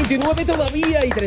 4:29 todavía y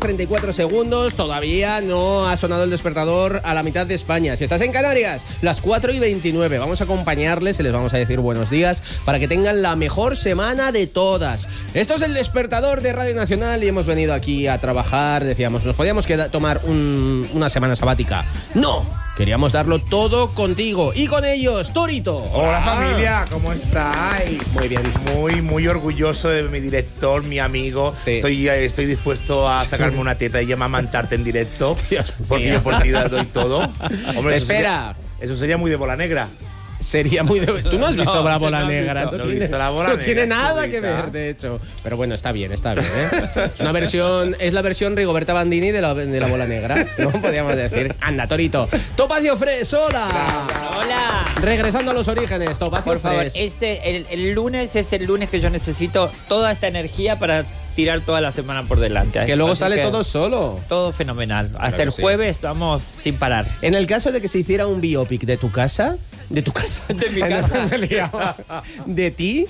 34 segundos. Todavía no ha sonado el despertador a la mitad de España. Si estás en Canarias, las 4:29. Vamos a acompañarles y les vamos a decir buenos días para que tengan la mejor semana de todas. Esto es el despertador de Radio Nacional y hemos venido aquí a trabajar. Decíamos, nos podíamos tomar una semana sabática. ¡No! Queríamos darlo todo contigo y con ellos, Torito. Hola familia, ¿cómo estáis? Muy bien. Muy orgulloso de mi director, mi amigo. Sí. Estoy dispuesto a sacarme una teta y amamantarte en directo. Dios porque mío. yo por ti doy todo. Hombre, Espera. Eso sería muy de bola negra. Sería muy... Tú no has visto la bola negra. No he visto la bola no negra, tiene nada chulita. que ver, de hecho. Pero bueno, está bien, ¿eh? Es una versión... Es la versión Rigoberta Bandini de la bola negra, ¿no? Podríamos decir. Anda, Torito. Topacio Fresh, hola. Hola. Regresando a los orígenes, Topacio Por favor, Fresh. el lunes es el lunes que yo necesito toda esta energía para tirar toda la semana por delante. Que luego Así sale que todo solo. todo fenomenal. Hasta que el sí. jueves vamos sin parar. En el caso de que se hiciera un biopic de tu casa... ¿De tu casa? De mi casa. Me he liado. ¿De ti?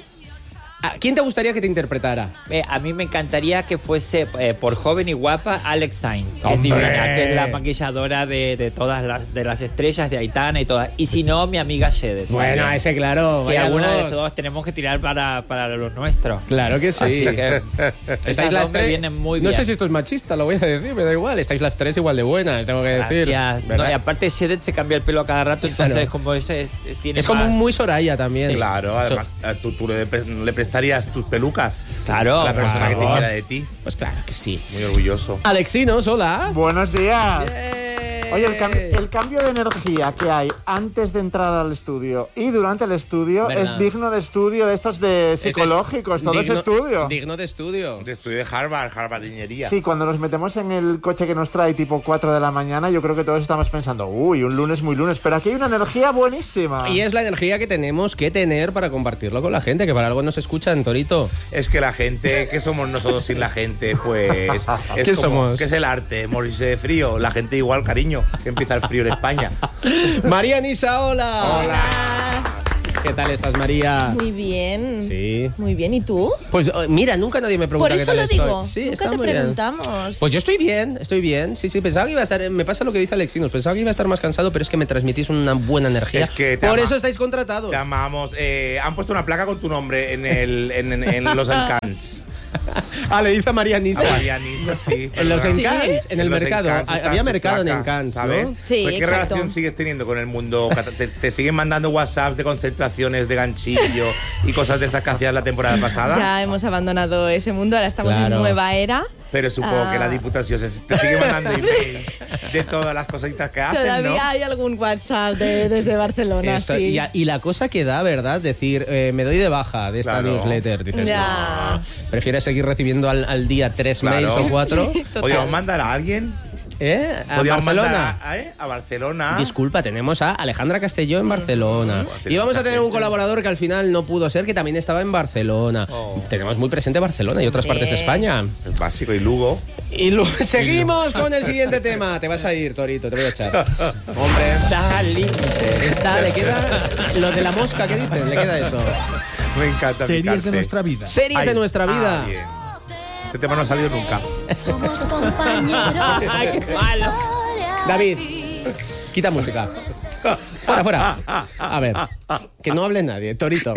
¿A quién te gustaría que te interpretara? A mí me encantaría que fuese, por joven y guapa, Alex Sainz, que es ¡Hombre! divina, que es la maquilladora de todas las estrellas, de Aitana y todas. Y si no, mi amiga Shedet. Bueno, ese claro. Si vaya alguna de dos. todos tenemos que tirar para los nuestros. Claro que sí. Así que Estáis esas las dos me tres. vienen muy No bien. sé si esto es machista, lo voy a decir, me da igual. Estáis las tres igual de buenas, tengo que decir. Gracias. ¿Verdad? No, y aparte Shedet se cambia el pelo a cada rato, entonces Claro. como tiene Es como más- muy Soraya también. Sí. Claro, además tú le prestarías tus pelucas Claro, a la persona por que te favor. quiera de ti. Pues claro que sí. Muy orgulloso. Alexinos, hola. Buenos días. ¡Eh! Oye, el cambio de energía que hay antes de entrar al estudio y durante el estudio ¿Verdad? es digno de estudio de estos de psicológicos, todo es estudio. Digno de estudio. De estudio de Harvard Ingeniería. Sí, cuando nos metemos en el coche que nos trae tipo 4 de la mañana, yo creo que todos estamos pensando, uy, un lunes muy lunes, pero aquí hay una energía buenísima. Y es la energía que tenemos que tener para compartirlo con la gente, que para algo nos escuchan, Torito. Es que la gente, ¿qué somos nosotros sin la gente? Pues es ¿Qué somos? ¿Qué es el arte? Morirse de frío. La gente igual, cariño, que empieza el frío en España. María Nisa, hola. Hola. ¿Qué tal estás, María? Muy bien. Sí. Muy bien, ¿y tú? Pues mira, nunca nadie me pregunta Por qué eso tal lo estoy. digo. Sí, Nunca está te muy bien. preguntamos. Pues yo estoy bien. Sí, pensaba que iba a estar... Me pasa lo que dice Alexinos, pensaba que iba a estar más cansado, pero es que me transmitís una buena energía. Es que Por eso estáis contratados. Te amamos. Han puesto una placa con tu nombre en los Encans. Le dice a María Nisa. A Marianisa, sí. En los perdona. Encans, en el En los mercado. Encans está Había su mercado en placa, Encans, ¿sabes? ¿no? Sí, Pues, ¿qué exacto. relación sigues teniendo con el mundo? ¿Te siguen mandando WhatsApps de concentraciones de ganchillo y cosas de estas que hacías la temporada pasada? Ya hemos abandonado ese mundo, ahora estamos Claro. en nueva era. Pero supongo que la Diputación te sigue mandando emails de todas las cositas que hacen, Todavía ¿no? hay algún WhatsApp desde Barcelona, Esto- sí. y la cosa que da, ¿verdad? Decir, me doy de baja de esta Claro. newsletter. Dices, Ya. no. ¿Prefieres seguir recibiendo al día 3 Claro. mails o 4? ¿Podríamos mandar a alguien? ¿A ¿Podríamos Barcelona? mandar a Barcelona? Disculpa, tenemos a Alejandra Castelló en Barcelona. Y vamos a tener un colaborador que al final no pudo ser, que también estaba en Barcelona. Oh. Tenemos muy presente Barcelona y otras partes de España. Es básico, y Lugo. Y seguimos con el siguiente tema. Te vas a ir, Torito, te voy a echar. Hombre, Está al límite. le queda lo de la mosca, ¿qué dices? Le queda eso. Me encanta Series de nuestra vida. Series de Ay, nuestra vida. Bien. Este tema no ha salido nunca. Somos compañeros. Ay, qué malo. David, quita música. Fuera. A ver, que no hable nadie. Torito.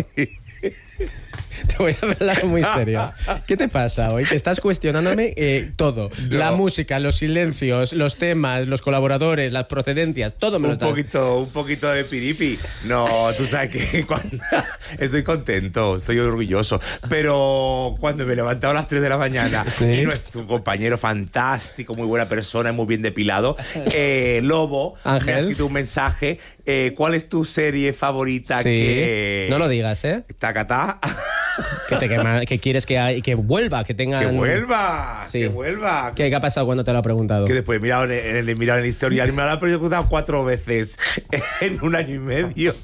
Te voy a hablar muy serio. ¿Qué te pasa hoy? Que estás cuestionándome todo. No. La música, los silencios, los temas, los colaboradores, las procedencias, todo me lo estás... Un poquito de piripi. No, tú sabes que estoy contento, estoy orgulloso. Pero cuando me he levantado a las 3 de la mañana Sí. y nuestro compañero fantástico, muy buena persona, muy bien depilado, Lobo, Ángel. me ha escrito un mensaje. ¿Cuál es tu serie favorita Sí. que... No lo digas, ¿eh? Tacatá. Que quieres que vuelva, que tenga... ¡Que vuelva! Sí. ¡Que vuelva! ¿Qué ha pasado cuando te lo ha preguntado? Que después he mirado en el historial y me lo ha preguntado 4 veces en un año y medio.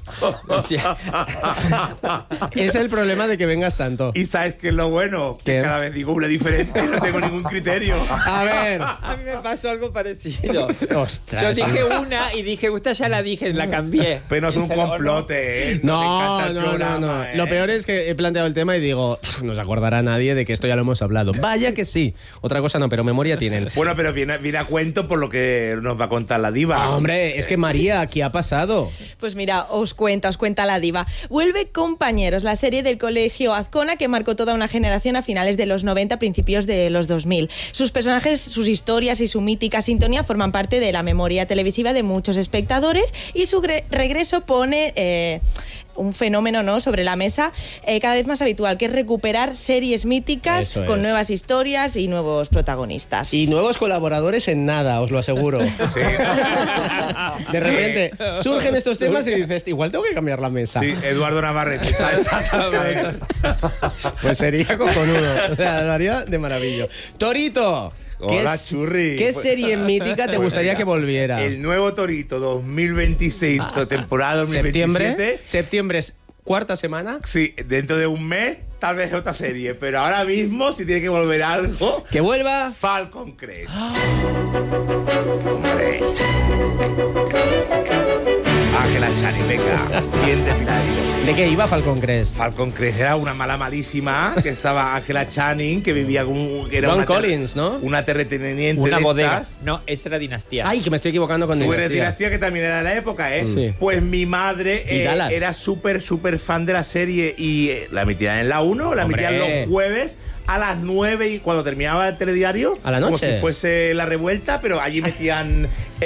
Es el problema de que vengas tanto. Y ¿sabes qué es lo bueno? ¿Qué? Que cada vez digo una diferente, no tengo ningún criterio. A ver. A mí me pasó algo parecido. Ostras. Yo dije una y dije, esta ya la dije, la cambié. Pero no es un Pero complote, ¿eh? Nos No, encanta el no. programa, ¿eh? Lo peor es que he planteado el tema y digo, digo, no se acordará nadie de que esto ya lo hemos hablado. Vaya que sí. Otra cosa no, pero memoria tienen. Bueno, pero viene a cuento por lo que nos va a contar la diva. Ah, hombre, es que María, ¿qué ha pasado? Pues mira, os cuenta la diva. Vuelve Compañeros, la serie del colegio Azcona que marcó toda una generación a finales de los 90, principios de los 2000. Sus personajes, sus historias y su mítica sintonía forman parte de la memoria televisiva de muchos espectadores y su regreso pone un fenómeno, ¿no?, sobre la mesa cada vez más habitual, que es recuperar series míticas con nuevas historias y nuevos protagonistas. Y nuevos colaboradores en nada, os lo aseguro. Sí. De repente surgen estos temas y dices, igual tengo que cambiar la mesa. Sí, Eduardo Navarrete. Pues sería cojonudo. O sea, lo haría de maravilla. Torito. Hola, Churri. ¿Qué serie mítica te gustaría que volviera? El nuevo Torito 2026, temporada 2027. Septiembre es cuarta semana. Sí, dentro de un mes tal vez otra serie, pero ahora mismo si tiene que volver algo... ¡Que vuelva! Falcon Crest. Hombre. Ángela Chani, venga, bien depiladito. ¿De qué iba Falcon Crest? Falcon Crest era una mala malísima, que estaba Ángela Channing, que vivía con... Don Collins, ¿no? Una terrateniente Una de bodega. estas. No, esa era Dinastía. Ay, que me estoy equivocando con Tú eres Dinastía. Dinastía, que también era de la época, ¿eh? Sí. Pues mi madre ¿Y Dallas? era súper fan de la serie y la emitían en la 1, la Hombre. emitían los jueves a las 9 y cuando terminaba el telediario, ¿A la noche? como si fuese La Revuelta, pero allí metían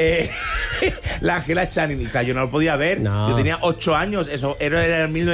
la Ángela Channing y claro, yo no lo podía ver. No. Yo tenía 8 años, eso era en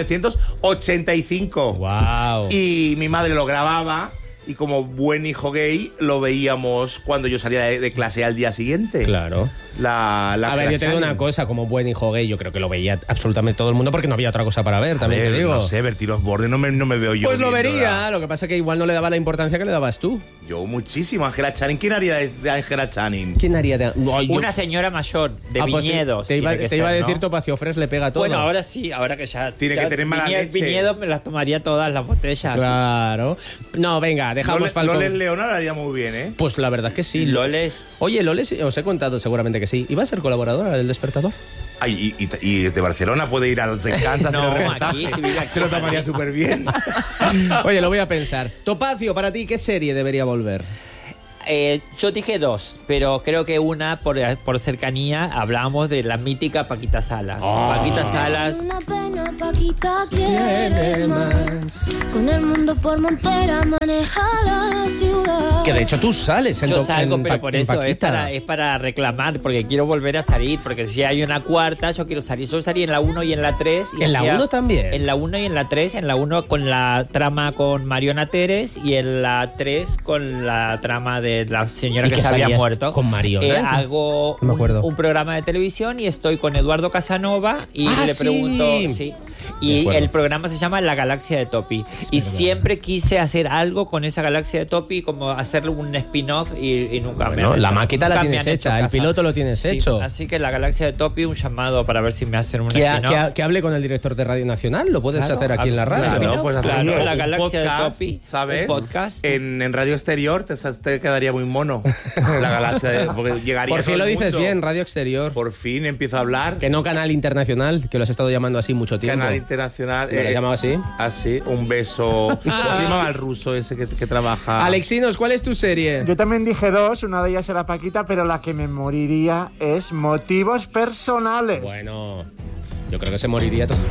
1985. Wow. Y mi madre lo grababa y como buen hijo gay lo veíamos cuando yo salía de clase al día siguiente. Claro. La A ver, yo te digo Channing. una cosa, como buen hijo gay, yo creo que lo veía absolutamente todo el mundo porque no había otra cosa para ver, también te digo. No sé, Bertie Osborne no me veo yo. Pues lo viéndola. vería, lo que pasa es que igual no le daba la importancia que le dabas tú. Yo muchísimo. Ángela Channing. ¿Quién haría de Ángela Channing? ¿Quién haría de...? Ay, yo- Una señora mayor de Pues viñedos. te iba, tiene que te iba a ser, decir ¿no? Topacio Fres le pega todo. Bueno, ahora sí, ahora que ya... Tiene ya que tener mala leche. Viñedos me las tomaría todas las botellas. Claro. No, venga, dejamos Falcon. Loles Leona lo haría muy bien, ¿eh? Pues la verdad es que sí. Loles... Oye, Loles, os he contado seguramente que sí. ¿Iba a ser colaboradora del Despertador? Ay, y desde Barcelona puede ir al Kansas. No, aquí, si vive aquí. Se lo tomaría súper bien. Oye, lo voy a pensar. Topacio, para ti, ¿qué serie debería volver? Yo dije dos, pero creo que una, por cercanía, hablábamos de la mítica Paquita Salas. Paquita Salas... Una pena, Paquita quiere más. Con el mundo por montera maneja la ciudad. Que de hecho tú sales en Yo salgo, en pero Pa- por en eso Paquita. es para reclamar, porque quiero volver a salir, porque si hay una cuarta, yo quiero salir. Yo salí en la 1 y en la 3. y ¿En la hacía- 1 también? En la 1 y en la 3. En la 1 con la trama con Mariona Teres y en la 3 con la trama de la señora ¿Y que qué se había salías muerto. con Mariona? Hago No me acuerdo. un programa de televisión y estoy con Eduardo Casanova y Ah, le sí. pregunto... Sí. De Y acuerdo. el programa se llama La Galaxia de Topi. Y siempre quise hacer algo con esa Galaxia de Topi, como hacerle un spin-off y nunca me Bueno, han la hecho. maqueta la Nunca me tienes han hecho hecha, el caso. piloto lo tienes Sí, hecho. Así que La Galaxia de Topi, un llamado para ver si me hacen un Que, spin-off. que hable con el director de Radio Nacional, lo puedes Claro, hacer aquí en la radio. claro, ¿no? Pues hacer claro, un La Galaxia de podcast, Topi, ¿sabes? un podcast. En Radio Exterior te quedaría muy mono. La Galaxia de... Porque llegaría Por todo fin lo el dices mundo. bien, Radio Exterior. Por fin empiezo a hablar. Que no Canal Internacional, que lo has estado llamando así mucho tiempo. Canal Internacional. ¿Me lo has llamado así? Así, un beso. ¿Cómo se llamaba el ruso ese que trabaja? Alexinos, ¿cuál es tu serie? Yo también dije dos, una de ellas era Paquita, pero la que me moriría es Motivos Personales. Bueno, yo creo que se moriría todo.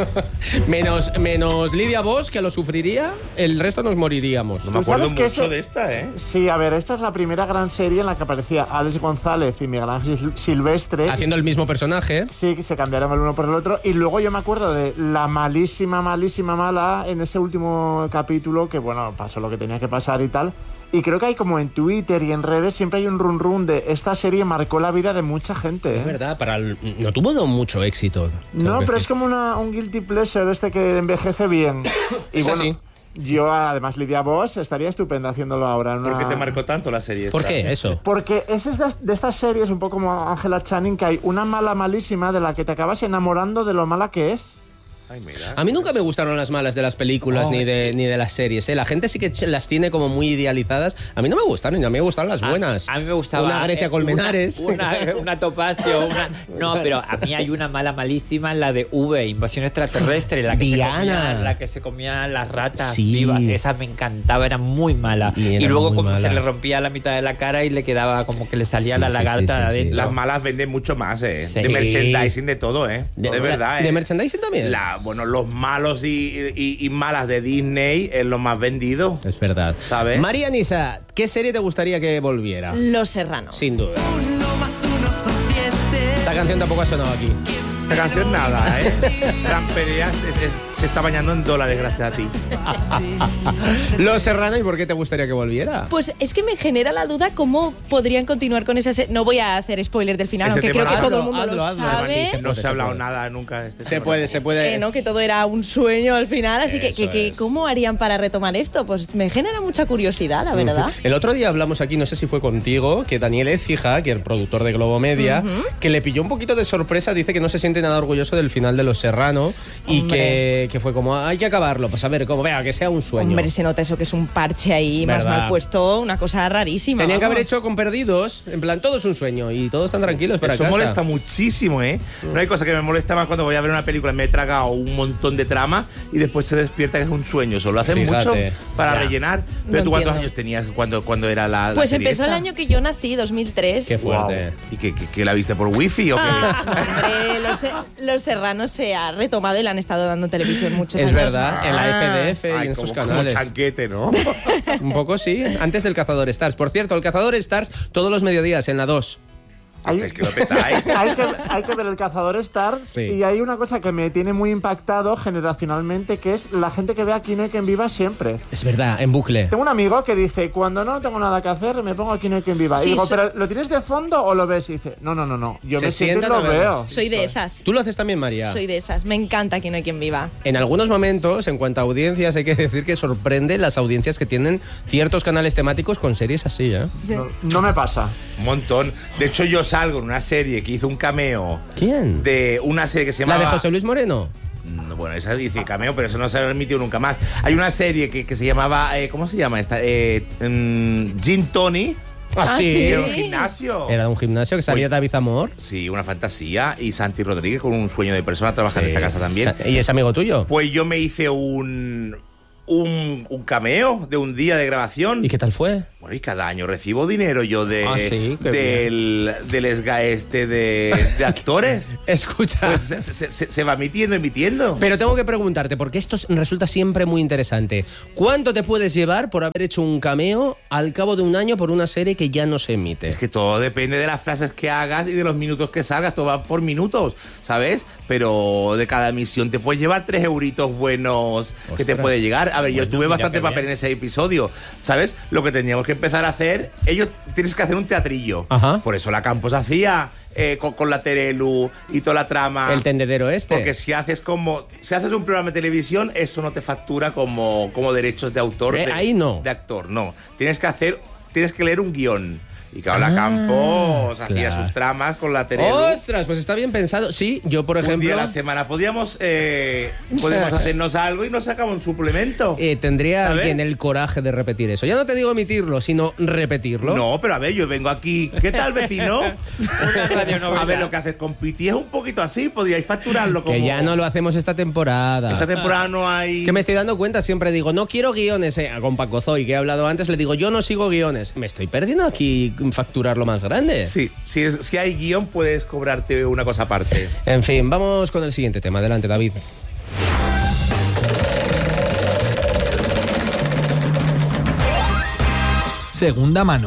menos Lidia Bosch, que lo sufriría, el resto nos moriríamos. No me ¿Tú sabes acuerdo que mucho ese- de esta, ¿eh? Sí, a ver, esta es la primera gran serie en la que aparecía Alex González y Miguel Ángel Silvestre. Haciendo el mismo personaje. Sí, que se cambiaron el uno por el otro. Y luego yo me acuerdo de la malísima mala en ese último capítulo, que bueno, pasó lo que tenía que pasar y tal. Y creo que hay como en Twitter y en redes siempre hay un run de esta serie marcó la vida de mucha gente. ¿eh? Es verdad, no tuvo mucho éxito. No, pero es como un guilty pleasure que envejece bien. Y Es bueno, así. yo además Lidia Bosch estaría estupenda haciéndolo ahora. ¿Por qué te marcó tanto la serie ¿Por esta? qué eso? Porque es de estas series, un poco como Ángela Channing, que hay una mala malísima de la que te acabas enamorando de lo mala que es. Ay, mira. A mí nunca me gustaron las malas de las películas ni de las series. La gente sí que las tiene como muy idealizadas. A mí no me gustan, a mí me gustan las buenas. A mí me gustaba. Una Grecia Colmenares. Una Topacio. No, pero a mí hay una mala malísima, la de V, Invasión Extraterrestre, la que se comía las ratas vivas. Esa me encantaba, era muy mala. Y luego como se le rompía la mitad de la cara y le quedaba como que le salía la lagarta de adentro. Las malas venden mucho más, Sí. De merchandising, de todo, De verdad, ¿De merchandising también? Bueno, los malos y malas de Disney es lo más vendido. Es verdad. ¿Sabes? María Nisa, ¿qué serie te gustaría que volviera? Los Serranos. Sin duda. Esta canción tampoco ha sonado aquí. Esta canción nada, Gran Pelea se está bañando en dólares gracias a ti. Los Serrano, ¿y por qué te gustaría que volviera? Pues es que me genera la duda cómo podrían continuar con esa serie. No voy a hacer spoiler del final, aunque creo que todo el mundo lo sabe. No se ha hablado nada nunca. Se puede. Que todo era un sueño al final, así que es. ¿cómo harían para retomar esto? Pues me genera mucha curiosidad, la verdad. El otro día hablamos aquí, no sé si fue contigo, que Daniel Écija, que es el productor de Globo Media, que le pilló un poquito de sorpresa, dice que no se siente nada orgulloso del final de Los Serrano y que fue como, hay que acabarlo, pues a ver, como vea, que sea un sueño. Hombre, se nota eso, que es un parche ahí ¿verdad? Más mal puesto, una cosa rarísima. Tenían que haber hecho con Perdidos, en plan, todo es un sueño y todos están tranquilos para Eso casa. molesta muchísimo, No hay cosa que me molesta más cuando voy a ver una película, me he tragado un montón de trama y después se despierta que es un sueño. Solo hacen Fíjate. mucho para rellenar. Pero No ¿tú cuántos entiendo. años tenías cuando era la Pues serie empezó esta? el año que yo nací, 2003. Qué fuerte. ¿Y que la viste por wifi o qué? Hombre, los Serranos se ha retomado y la han estado dando en televisión muchos Es años. verdad, en la FDF y Ay, en estos como canales. chanquete, ¿no? Un poco sí, antes del Cazador Stars. Por cierto, el Cazador Stars todos los mediodías en la 2. Es que lo petáis. Hay que ver el Cazador Star Sí. y hay una cosa que me tiene muy impactado generacionalmente, que es la gente que ve a Aquí no hay quien viva siempre. Es verdad, en bucle. Tengo un amigo que dice, cuando no tengo nada que hacer, me pongo Aquí no hay quien viva. Sí, y digo, so- ¿pero lo tienes de fondo o lo ves? Y dice, no, yo Se me siento y sientan lo a verlo. veo. Soy de esas. ¿Tú lo haces también, María? Soy de esas. Me encanta que no hay quien viva. En algunos momentos, en cuanto a audiencias, hay que decir que sorprende las audiencias que tienen ciertos canales temáticos con series así, ¿eh? No me pasa. Un montón. De hecho, yo salgo en una serie que hizo un cameo ¿Quién? de una serie que se ¿La llamaba... de José Luis Moreno? No, bueno, esa dice cameo, pero eso no se ha emitido nunca más. Hay una serie que se llamaba... ¿cómo se llama esta? Gin Tony. Ah, sí. Era un gimnasio. Era de un gimnasio que salía Uy. David Zamor. Sí, una fantasía. Y Santi Rodríguez con un sueño de persona trabaja en esta casa también. ¿Y es amigo tuyo? Pues yo me hice un cameo de un día de grabación. ¿Y qué tal fue? Bueno, y cada año recibo dinero yo Sí, qué del esga de actores. Escucha. Pues se va emitiendo. Pero tengo que preguntarte, porque esto resulta siempre muy interesante. ¿Cuánto te puedes llevar por haber hecho un cameo al cabo de un año por una serie que ya no se emite? Es que todo depende de las frases que hagas y de los minutos que salgas. Todo va por minutos, ¿sabes? Pero de cada emisión te puedes llevar 3 euritos buenos que te Ostras. puede llegar. A ver, yo Bueno, tuve mira bastante qué papel bien. en ese episodio, ¿sabes? Lo que teníamos que empezar a hacer, tienes que hacer un teatrillo. Ajá. Por eso la Campos hacía con la Terelu y toda la trama. El tendedero este. Porque si haces un programa de televisión, eso no te factura como derechos de autor. Ahí no. De actor, no. Tienes que leer un guión. Y claro, la Campos hacía claro. sus tramas con la Terelu. ¡Ostras! Pues está bien pensado. Sí, yo, por Un ejemplo, día a la semana podemos hacernos algo y nos sacamos un suplemento. tendría ¿Sabes? alguien el coraje de repetir eso. Ya no te digo emitirlo, sino repetirlo. No, pero a ver, yo vengo aquí. ¿Qué tal, vecino? Una radionovela. A ver, lo que haces con Piti es un poquito así. Podríais facturarlo como... Que ya no lo hacemos esta temporada. Esta temporada no hay... Es que me estoy dando cuenta, siempre digo, no quiero guiones. Con Paco Zoy, que he hablado antes, le digo, yo no sigo guiones. Me estoy perdiendo aquí facturar lo más grande. Sí, si hay guión puedes cobrarte una cosa aparte. En fin, vamos con el siguiente tema. Adelante, David. Segunda mano.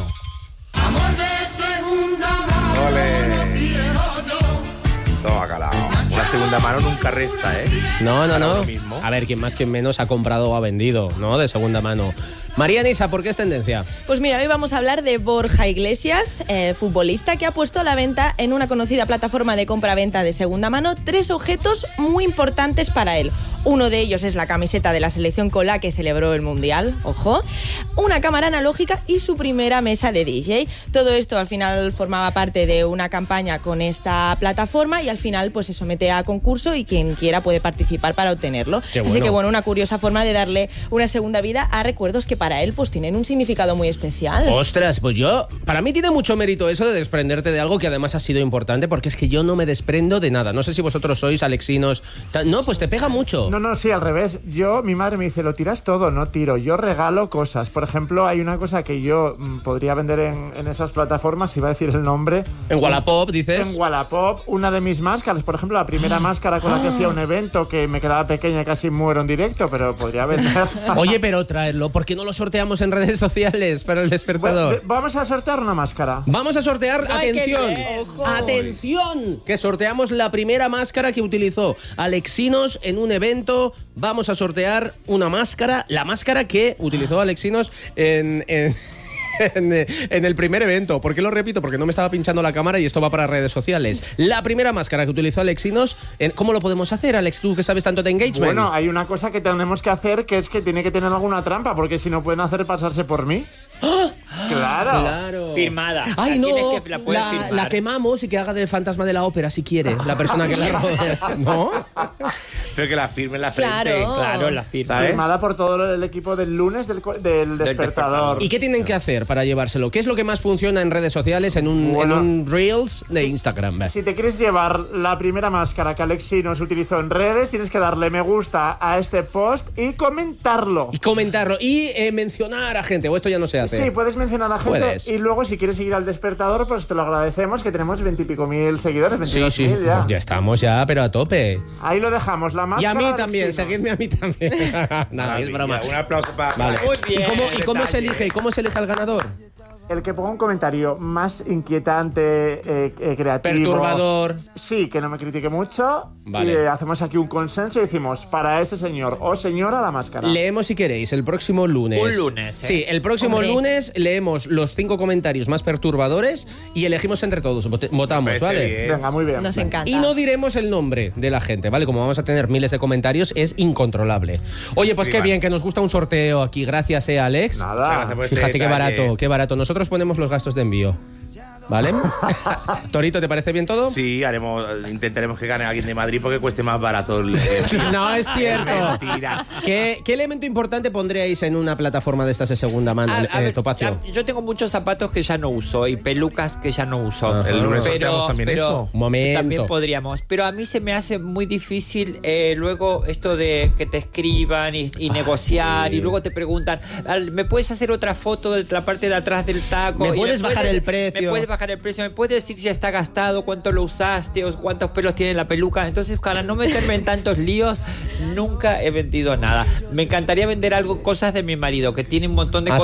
Toma, calao. Una segunda mano nunca resta, ¿eh? No. Para uno mismo. A ver, quien más, quien menos ha comprado o ha vendido, ¿no? De segunda mano. María Nisa, ¿por qué es tendencia? Pues mira, hoy vamos a hablar de Borja Iglesias, futbolista que ha puesto a la venta en una conocida plataforma de compra-venta de segunda mano 3 objetos muy importantes para él. Uno de ellos es la camiseta de la selección con la que celebró el Mundial, ojo, una cámara analógica y su primera mesa de DJ. Todo esto al final formaba parte de una campaña con esta plataforma y al final pues se somete a concurso y quien quiera puede participar para obtenerlo. Así que bueno, una curiosa forma de darle una segunda vida a recuerdos que para él pues tienen un significado muy especial. Ostras, pues para mí tiene mucho mérito eso de desprenderte de algo que además ha sido importante, porque es que yo no me desprendo de nada. No sé si vosotros sois alexinos. No, pues te pega mucho. No, sí, al revés. Mi madre me dice, lo tiras todo, no tiro. Yo regalo cosas. Por ejemplo, hay una cosa que yo podría vender en esas plataformas, iba a decir el nombre. En Wallapop, dices. En Wallapop, una de mis máscaras, por ejemplo, la primera máscara con la que hacía un evento que me quedaba pequeña y casi muero en directo, pero podría vender. Oye, pero traerlo, ¿por qué no lo sorteamos en redes sociales para el despertador? Bueno, vamos a sortear una máscara. Vamos a sortear, atención, atención, que sorteamos la primera máscara que utilizó Alexinos en un evento. Vamos a sortear una máscara, la máscara que utilizó Alexinos en el primer evento. ¿Por qué lo repito? Porque no me estaba pinchando la cámara y esto va para redes sociales. La primera máscara que utilizó Alexinos, ¿cómo lo podemos hacer, Alex? Tú que sabes tanto de engagement. Bueno, hay una cosa que tenemos que hacer, que es que tiene que tener alguna trampa, porque si no pueden hacer pasarse por mí. ¡Ah! Claro. Firmada. Ay, no, la quemamos y que haga del fantasma de la ópera si quiere, la persona que la rodea. ¿No? Pero que la firme en la frente. Claro, la firme. ¿Sabes? Firmada por todo el equipo del lunes del despertador. ¿Y qué tienen que hacer para llevárselo? ¿Qué es lo que más funciona en redes sociales, en un Reels de Instagram? Si te quieres llevar la primera máscara que Alexinos utilizó en redes, tienes que darle me gusta a este post y comentarlo. Y mencionar a gente, o esto ya no se hace. Sí, puedes mencionar a gente. Puedes. Y luego, si quieres seguir al despertador, pues te lo agradecemos, que tenemos 20 y pico mil seguidores, 22.000 Sí. ya. Ya estamos pero a tope. Ahí lo dejamos, la Y máscara. a mí también, Alexinos. seguidme a mí también. Nada, es broma. Un aplauso para... Vale. Muy bien. ¿Y cómo se elige? ¿Cómo se elige al ganador? El que ponga un comentario más inquietante, creativo. Perturbador. Sí, que no me critique mucho. Vale. Y hacemos aquí un consenso y decimos, para este señor o señora, la máscara. Leemos si queréis el próximo lunes. Un lunes, Sí, el próximo lunes leemos los 5 comentarios más perturbadores y elegimos entre todos. Votamos, ¿vale? Bien. Venga, muy bien. Nos encanta. Y no diremos el nombre de la gente, ¿vale? Como vamos a tener miles de comentarios, es incontrolable. Oye, pues qué bien, que nos gusta un sorteo aquí. Gracias, Alex. Muchas Nada. gracias por este Fíjate detalle. qué barato. Nosotros ponemos los gastos de envío. ¿Vale? Torito, ¿te parece bien todo? Sí, intentaremos que gane alguien de Madrid porque cueste más barato el... No es cierto. Mentira. ¿Qué elemento importante pondríais en una plataforma de estas de segunda mano, A ver, Topacio? yo tengo muchos zapatos que ya no uso y pelucas que ya no uso. Ajá. El lunes sorteamos también eso. Un momento. También podríamos. Pero a mí se me hace muy difícil luego esto de que te escriban y negociar y luego te preguntan, ¿me puedes hacer otra foto de la parte de atrás del taco? ¿Me puedes bajar el precio? ¿Me puedes bajar el precio? ¿Me puedes decir si ya está gastado? ¿Cuánto lo usaste? ¿O cuántos pelos tiene la peluca? Entonces, para no meterme en tantos líos, nunca he vendido nada. Me encantaría vender cosas de mi marido, que tiene un montón de ¿Ah,